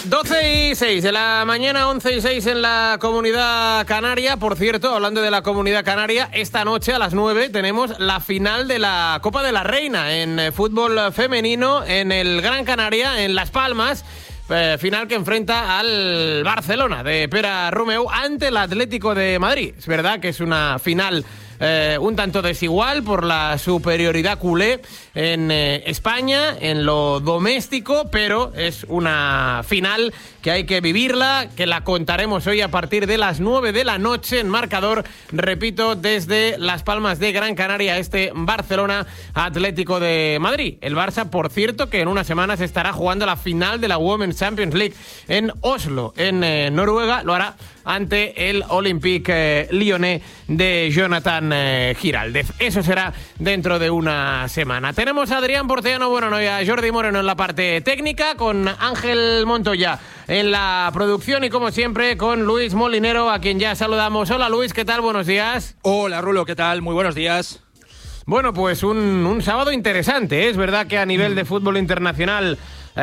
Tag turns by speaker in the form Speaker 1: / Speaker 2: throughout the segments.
Speaker 1: 12:06 de la mañana, 11:06 en la Comunidad Canaria. Por cierto, hablando de la Comunidad Canaria, esta noche a las 9 tenemos la final de la Copa de la Reina en fútbol femenino en el Gran Canaria, en Las Palmas. Final que enfrenta al Barcelona de Pere Romeu ante el Atlético de Madrid. Es verdad que es una final un tanto desigual por la superioridad culé en España, en lo doméstico, pero es una final que hay que vivirla, que la contaremos hoy a partir de las 9 de la noche en marcador, repito, desde Las Palmas de Gran Canaria, este Barcelona Atlético de Madrid. El Barça, por cierto, que en unas semanas estará jugando la final de la Women's Champions League en Oslo, en Noruega. Lo hará ante el Olympique Lyonnais de Jonathan Giraldez. Eso será dentro de una semana. Tenemos a Adrián Portellano, bueno, y a Jordi Moreno en la parte técnica, con Ángel Montoya en la producción y, como siempre, con Luis Molinero, a quien ya saludamos. Hola, Luis, ¿qué tal? Buenos días.
Speaker 2: Hola, Rulo, ¿qué tal? Muy buenos días.
Speaker 1: Bueno, pues un sábado interesante, ¿eh? Es verdad que a nivel de fútbol internacional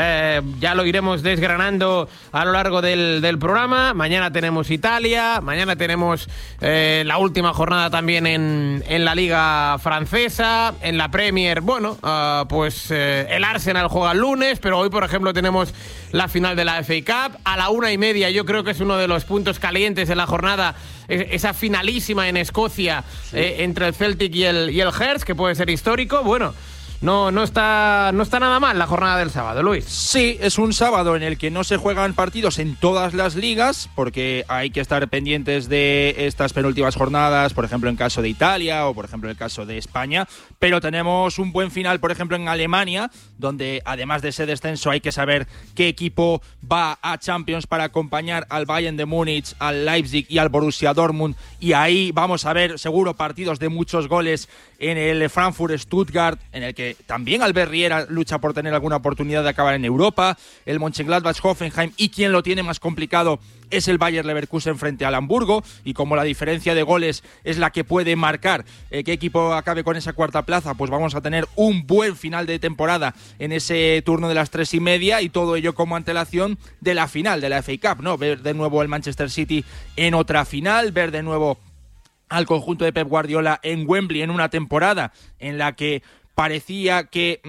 Speaker 1: ya lo iremos desgranando a lo largo del programa. Mañana tenemos Italia, mañana tenemos la última jornada también en la Liga Francesa, en la Premier. Bueno, pues el Arsenal juega el lunes, pero hoy, por ejemplo, tenemos la final de la FA Cup. A la 1:30, yo creo que es uno de los puntos calientes de la jornada, esa finalísima en Escocia, sí, entre el Celtic y el Hearts, que puede ser histórico. Bueno, no está nada mal la jornada del sábado, Luis.
Speaker 2: Sí, es un sábado en el que no se juegan partidos en todas las ligas, porque hay que estar pendientes de estas penúltimas jornadas, por ejemplo en caso de Italia o por ejemplo en el caso de España, pero tenemos un buen final, por ejemplo en Alemania, donde además de ese descenso hay que saber qué equipo va a Champions para acompañar al Bayern de Múnich, al Leipzig y al Borussia Dortmund, y ahí vamos a ver seguro partidos de muchos goles en el Frankfurt-Stuttgart, en el que también Albert Riera lucha por tener alguna oportunidad de acabar en Europa, el Mönchengladbach-Hoffenheim, y quien lo tiene más complicado es el Bayer Leverkusen frente al Hamburgo, y como la diferencia de goles es la que puede marcar qué equipo acabe con esa cuarta plaza, pues vamos a tener un buen final de temporada en ese turno de las 3:30, y todo ello como antelación de la final de la FA Cup, ¿no? Ver de nuevo el Manchester City en otra final, ver de nuevo al conjunto de Pep Guardiola en Wembley en una temporada en la que parecía que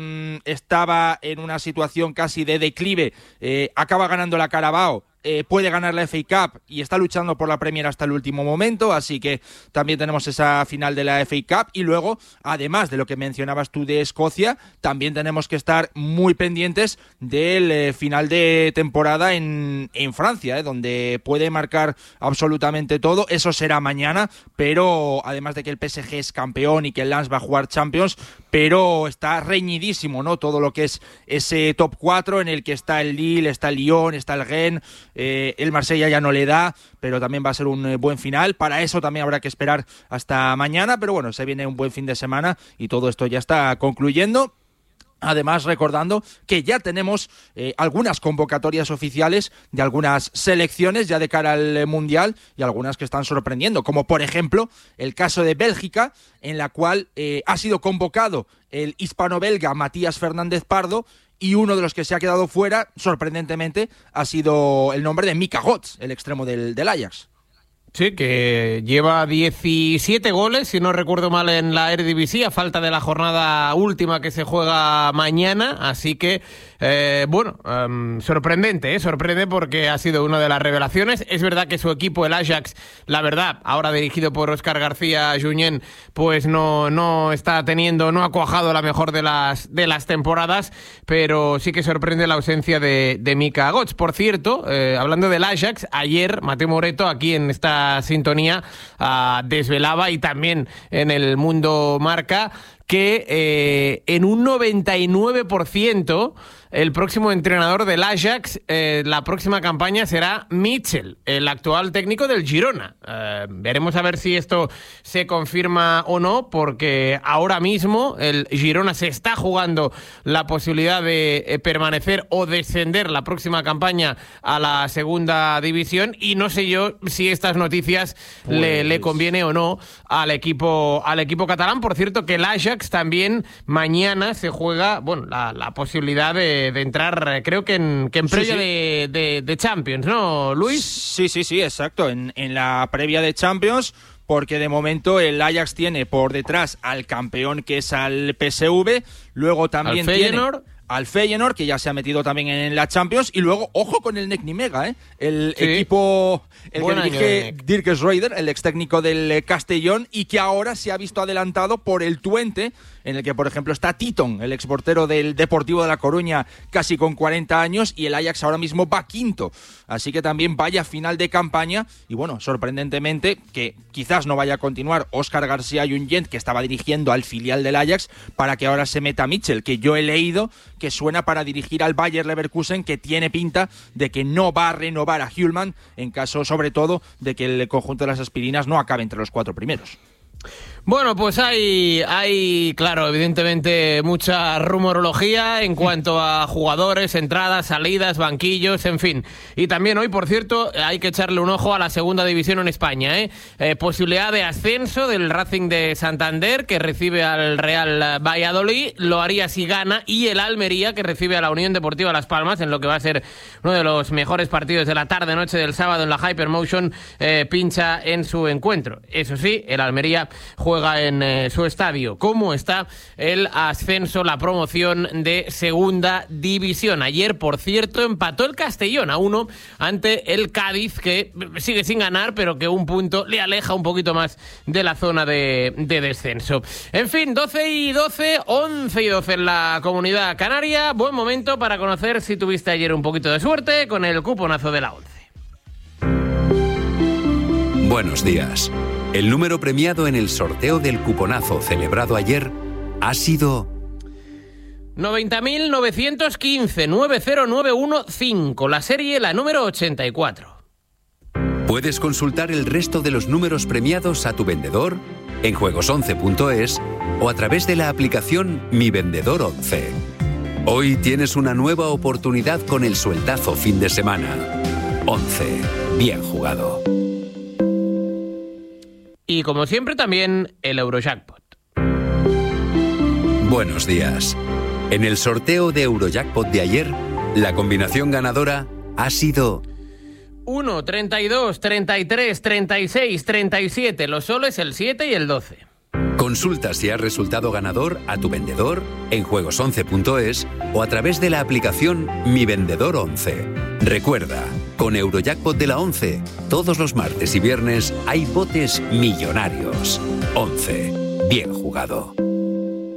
Speaker 2: estaba en una situación casi de declive, acaba ganando la Carabao, puede ganar la FA Cup y está luchando por la Premier hasta el último momento, así que también tenemos esa final de la FA Cup. Y luego, además de lo que mencionabas tú de Escocia, también tenemos que estar muy pendientes del final de temporada en Francia, donde puede marcar absolutamente todo. Eso será mañana, pero además de que el PSG es campeón y que el Lens va a jugar Champions, pero está reñidísimo, ¿no? Todo lo que es ese top 4 en el que está el Lille, está el Lyon, está el Rennes. El Marsella ya no le da, pero también va a ser un buen final. Para eso también habrá que esperar hasta mañana, pero bueno, se viene un buen fin de semana y todo esto ya está concluyendo. Además, recordando que ya tenemos algunas convocatorias oficiales de algunas selecciones ya de cara al Mundial, y algunas que están sorprendiendo, como por ejemplo el caso de Bélgica, en la cual ha sido convocado el hispano-belga Matías Fernández Pardo, y uno de los que se ha quedado fuera, sorprendentemente, ha sido el nombre de Mika Götze, el extremo del Ajax.
Speaker 1: Sí, que lleva 17 goles, si no recuerdo mal, en la Eredivisie, a falta de la jornada última que se juega mañana, así que, sorprendente, sorprende porque ha sido una de las revelaciones. Es verdad que su equipo, el Ajax, la verdad, ahora dirigido por Óscar García Junyent, pues no está teniendo, no ha cuajado la mejor de las temporadas, pero sí que sorprende la ausencia de Mika Götze. Por cierto, hablando del Ajax, ayer Mateo Moreto, aquí en esta sintonía, desvelaba, y también en el Mundo Marca, que en un 99% el próximo entrenador del Ajax, la próxima campaña, será Mitchell, el actual técnico del Girona. Veremos a ver si esto se confirma o no, porque ahora mismo el Girona se está jugando la posibilidad de permanecer o descender la próxima campaña a la segunda división, y no sé yo si estas noticias le conviene o no al equipo catalán. Por cierto, que el Ajax también mañana se juega, la posibilidad de de entrar, creo que en previa de Champions, ¿no, Luis?
Speaker 2: Sí, exacto, en la previa de Champions, porque de momento el Ajax tiene por detrás al campeón, que es al PSV, luego también tiene al Feyenoord, que ya se ha metido también en la Champions, y luego, ojo con el Necnimega, el equipo, el que dirige Dirk Schroeder, el ex técnico del Castellón, y que ahora se ha visto adelantado por el Twente, en el que, por ejemplo, está Titon, el exportero del Deportivo de La Coruña, casi con 40 años, y el Ajax ahora mismo va quinto. Así que también vaya final de campaña, y bueno, sorprendentemente, que quizás no vaya a continuar Óscar García Junyent, que estaba dirigiendo al filial del Ajax, para que ahora se meta Mitchell, que yo he leído que suena para dirigir al Bayer Leverkusen, que tiene pinta de que no va a renovar a Hjulmand, en caso, sobre todo, de que el conjunto de las aspirinas no acabe entre los 4 primeros.
Speaker 1: Bueno, pues hay, claro, evidentemente mucha rumorología en cuanto a jugadores, entradas, salidas, banquillos, en fin. Y también hoy, por cierto, hay que echarle un ojo a la segunda división en España, posibilidad de ascenso del Racing de Santander, que recibe al Real Valladolid, lo haría si gana, y el Almería, que recibe a la Unión Deportiva Las Palmas, en lo que va a ser uno de los mejores partidos de la tarde-noche del sábado en la Hypermotion, pincha en su encuentro. Eso sí, el Almería juega en su estadio. ¿Cómo está el ascenso, la promoción de segunda división? Ayer, por cierto, empató el Castellón a 1 ante el Cádiz, que sigue sin ganar, pero que un punto le aleja un poquito más de la zona de descenso. En fin, 12:12, 11:12 en la Comunidad Canaria. Buen momento para conocer si tuviste ayer un poquito de suerte con el cuponazo de la 11.
Speaker 3: Buenos días. El número premiado en el sorteo del cuponazo celebrado ayer ha sido
Speaker 1: 90.915 90915, la serie la número 84.
Speaker 3: Puedes consultar el resto de los números premiados a tu vendedor en juegos11.es o a través de la aplicación Mi Vendedor 11. Hoy tienes una nueva oportunidad con el sueldazo fin de semana. 11. Bien jugado.
Speaker 1: Y como siempre también el Eurojackpot.
Speaker 3: Buenos días. En el sorteo de Eurojackpot de ayer, la combinación ganadora ha sido
Speaker 1: 1, 32, 33, 36, 37. Los soles el 7 y el 12.
Speaker 3: Consulta si has resultado ganador a tu vendedor en juegos11.es o a través de la aplicación Mi Vendedor 11. Recuerda, con Eurojackpot de la 11, todos los martes y viernes hay botes millonarios. 11. Bien jugado.